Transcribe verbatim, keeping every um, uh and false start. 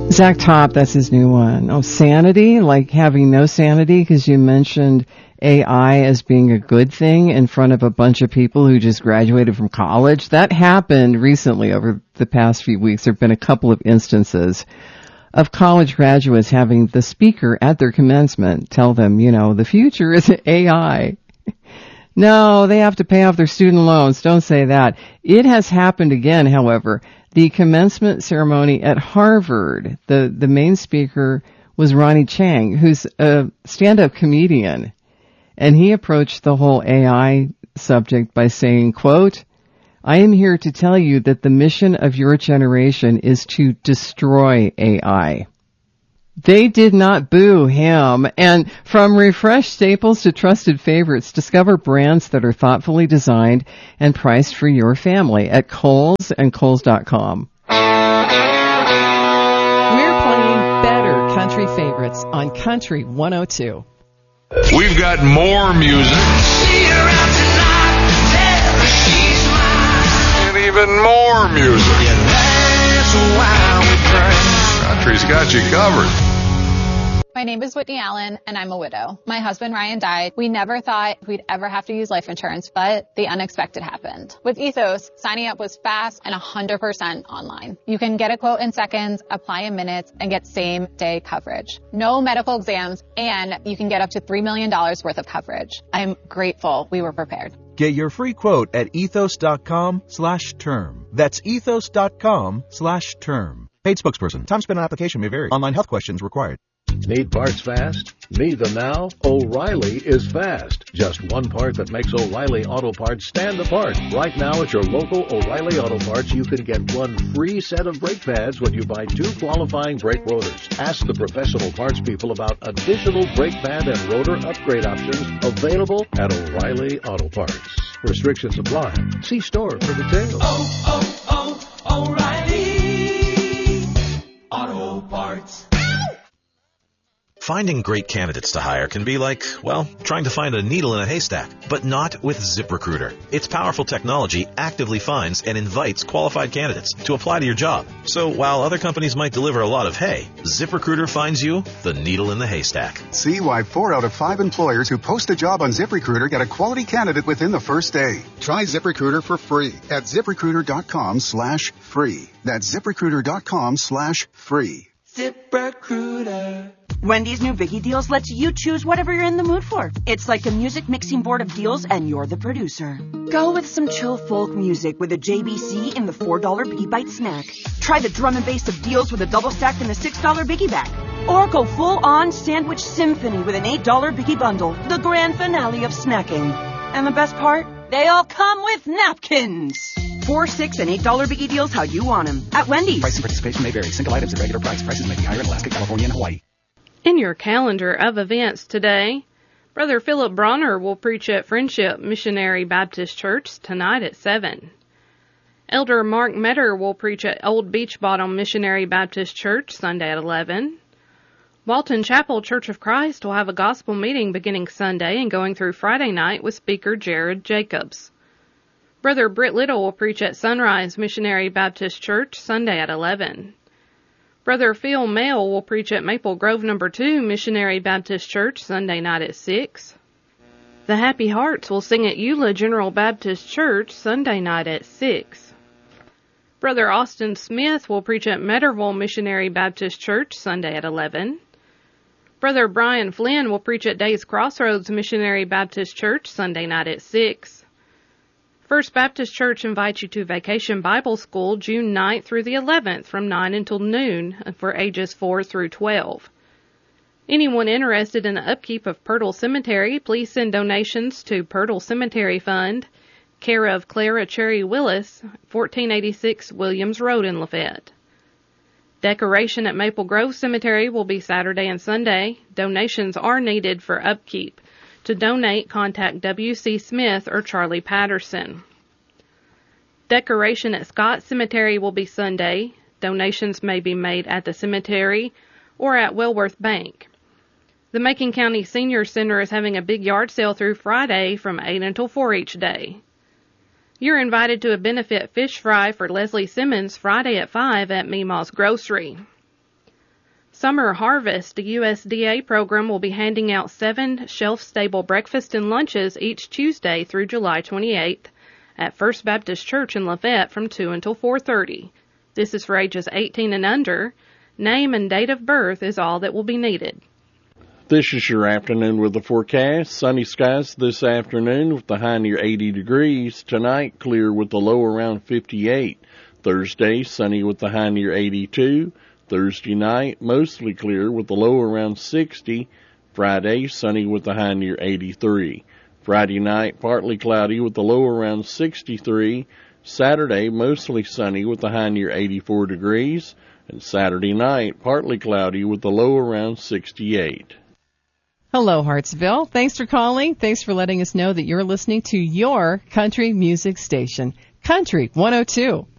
Zach Top, that's his new one. Oh, sanity, like having no sanity because you mentioned A I as being a good thing in front of a bunch of people who just graduated from college. That happened recently over the past few weeks. There have been a couple of instances of college graduates having the speaker at their commencement tell them, you know, the future is A I. No, they have to pay off their student loans. Don't say that. It has happened again, however. The commencement ceremony at Harvard, the, the main speaker was Ronnie Chang, who's a stand-up comedian. And he approached the whole A I subject by saying, quote, I am here to tell you that the mission of your generation is to destroy A I. They did not boo him. And from refreshed staples to trusted favorites, discover brands that are thoughtfully designed and priced for your family at Kohl's and Kohl's dot com. We're playing better country favorites on Country one oh two. We've got more music. And even more music. Country's got you covered. My name is Whitney Allen, and I'm a widow. My husband, Ryan, died. We never thought we'd ever have to use life insurance, but the unexpected happened. With Ethos, signing up was fast and one hundred percent online. You can get a quote in seconds, apply in minutes, and get same-day coverage. No medical exams, and you can get up to three million dollars worth of coverage. I'm grateful we were prepared. Get your free quote at ethos.com slash term. That's ethos.com slash term. Paid spokesperson. Time spent on application may vary. Online health questions required. Need parts fast? Need them now? O'Reilly is fast. Just one part that makes O'Reilly Auto Parts stand apart. Right now at your local O'Reilly Auto Parts, you can get one free set of brake pads when you buy two qualifying brake rotors. Ask the professional parts people about additional brake pad and rotor upgrade options available at O'Reilly Auto Parts. Restrictions apply. See store for details. Oh, oh, oh, O'Reilly Auto Parts. Finding great candidates to hire can be like, well, trying to find a needle in a haystack, but not with ZipRecruiter. Its powerful technology actively finds and invites qualified candidates to apply to your job. So while other companies might deliver a lot of hay, ZipRecruiter finds you the needle in the haystack. See why four out of five employers who post a job on ZipRecruiter get a quality candidate within the first day. Try ZipRecruiter for free at ZipRecruiter.com slash free. That's ZipRecruiter.com slash free. ZipRecruiter. Wendy's new Biggie Deals lets you choose whatever you're in the mood for. It's like a music mixing board of deals, and you're the producer. Go with some chill folk music with a J B C in the four dollar Biggie Bite snack. Try the drum and bass of deals with a double stack in the six dollar Biggie Bag. Or go full-on sandwich symphony with an eight dollar Biggie Bundle, the grand finale of snacking. And the best part? They all come with napkins. Four, six, and eight dollar Biggie Deals how you want them at Wendy's. Price and participation may vary. Single items at regular price. Prices may be higher in Alaska, California, and Hawaii. In your calendar of events today, Brother Philip Bronner will preach at Friendship Missionary Baptist Church tonight at seven. Elder Mark Metter will preach at Old Beach Bottom Missionary Baptist Church Sunday at eleven. Walton Chapel Church of Christ will have a gospel meeting beginning Sunday and going through Friday night with speaker Jared Jacobs. Brother Britt Little will preach at Sunrise Missionary Baptist Church Sunday at eleven. Brother Phil Mail will preach at Maple Grove Number two Missionary Baptist Church Sunday night at six. The Happy Hearts will sing at Eula General Baptist Church Sunday night at six. Brother Austin Smith will preach at Metterville Missionary Baptist Church Sunday at eleven. Brother Brian Flynn will preach at Days Crossroads Missionary Baptist Church Sunday night at six. First Baptist Church invites you to Vacation Bible School June ninth through the eleventh from nine until noon for ages four through twelve. Anyone interested in the upkeep of Purtle Cemetery, please send donations to Purtle Cemetery Fund, care of Clara Cherry Willis, fourteen eighty-six Williams Road in Lafayette. Decoration at Maple Grove Cemetery will be Saturday and Sunday. Donations are needed for upkeep. To donate, contact W C Smith or Charlie Patterson. Decoration at Scott Cemetery will be Sunday. Donations may be made at the cemetery or at Wellworth Bank. The Macon County Senior Center is having a big yard sale through Friday from eight until four each day. You're invited to a benefit fish fry for Leslie Simmons Friday at five at Meemaw's Grocery. Summer Harvest, the U S D A program, will be handing out seven shelf-stable breakfast and lunches each Tuesday through July twenty-eighth at First Baptist Church in Lafayette from two until four thirty. This is for ages eighteen and under. Name and date of birth is all that will be needed. This is your afternoon with the forecast. Sunny skies this afternoon with the high near eighty degrees. Tonight, clear with the low around fifty-eight. Thursday, sunny with the high near eighty-two. Thursday night, mostly clear with the low around sixty. Friday, sunny with the high near eighty-three. Friday night, partly cloudy with the low around sixty-three. Saturday, mostly sunny with the high near eighty-four degrees. And Saturday night, partly cloudy with the low around sixty-eight. Hello, Hartsville. Thanks for calling. Thanks for letting us know that you're listening to your country music station, Country one oh two.